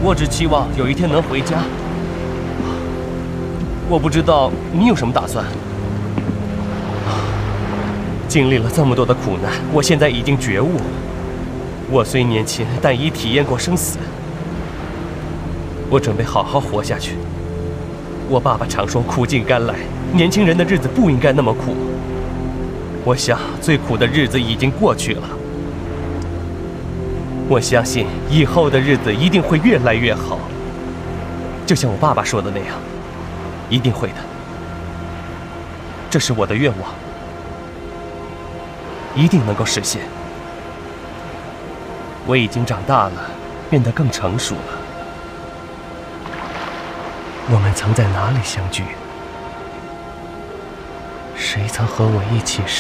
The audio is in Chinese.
我只期望有一天能回家。我不知道你有什么打算。经历了这么多的苦难，我现在已经觉悟。我虽年轻，但已体验过生死。我准备好好活下去。我爸爸常说苦尽甘来，年轻人的日子不应该那么苦。我想最苦的日子已经过去了。我相信以后的日子一定会越来越好，就像我爸爸说的那样，一定会的。这是我的愿望，一定能够实现。我已经长大了，变得更成熟了。我们曾在哪里相聚？谁曾和我一起